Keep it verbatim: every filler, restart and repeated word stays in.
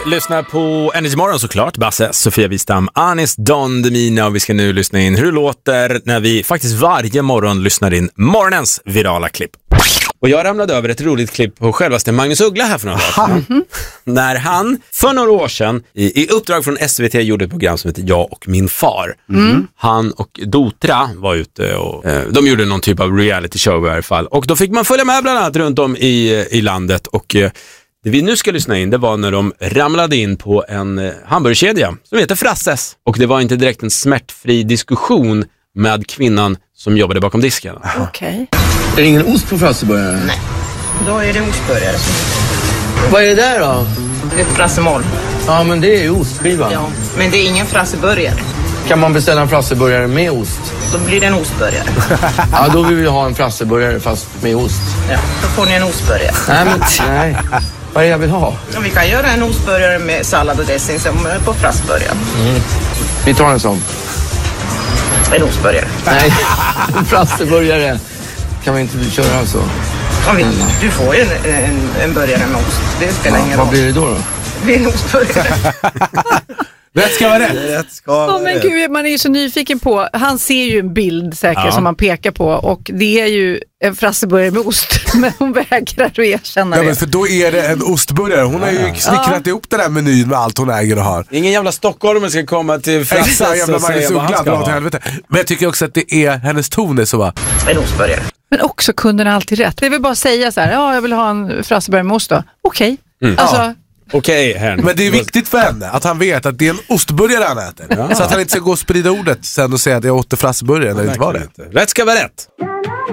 lyssnar på Energy Morgon såklart. Basse, Sofia Wistam, Anis Don Demina, och vi ska nu lyssna in hur det låter när vi faktiskt varje morgon lyssnar in morgonens virala klipp. Och jag ramlade över ett roligt klipp på självaste Magnus Uggla här för några år sedan. Mm-hmm. När han för några år sedan i, i uppdrag från S V T gjorde ett program som heter Jag och min far. Mm. Han och Dotra var ute och eh, de gjorde någon typ av reality show i alla fall. Och då fick man följa med bland annat runt om i, i landet. Och eh, det vi nu ska lyssna in, det var när de ramlade in på en eh, hamburgerkedja som heter Frasses. Och det var inte direkt en smärtfri diskussion med kvinnan som jobbade bakom disken. Okej. Okay. Är det ingen ost på frasseburgare? Nej, då är det ostburgare. Vad är det där då? Det är frassemål. Ja, men det är ju ostskiva. Ja, men det är ingen frasseburgare. Kan man beställa en frasseburgare med ost? Då blir det en ostburgare. Ja, då vill vi ha en frasseburgare fast med ost. Ja, då får ni en ostburgare. Nej, men nej. Vad är det jag vill ha? Ja, vi kan göra en ostburgare med sallad och dressing som på frasseburgare. Mm. Vi tar en sån. En ostburgare. Nej, en frasseburgare. Kan vi inte köra så? Ja, vi, du får ju en, en, en burgare med ost. Det spelar ja, ingen roll. Vad blir det då då? Det blir en ostburgare. Rätt ska vara rätt. Rätt ska vara oh, men gud, man är ju så nyfiken på. Han ser ju en bild säkert ja. som han pekar på. Och det är ju en frasseburgare med ost. Men hon vägrar att erkänna ja, det. Men för då är det en ostburgare. Hon har ju snickrat ja. ihop den där menyn med allt hon äger och har. Ingen jävla stockholmare ska komma till Frasses och jävla säga vad han ska ha. Men jag tycker också att det är hennes ton är så va. En ostburgare. Men också kunderna alltid rätt. Det vill bara säga så här, ja jag vill ha en frasseburgare med ost då. Okej. Okay. Mm. Alltså... Ja. Okej, okay, men det är viktigt för henne att han vet att det är en ostburgare han äter. Ja. Så att han inte ska gå och sprida ordet sen och säga att jag åt frasseburgare eller inte var det. Rätt ska vara rätt.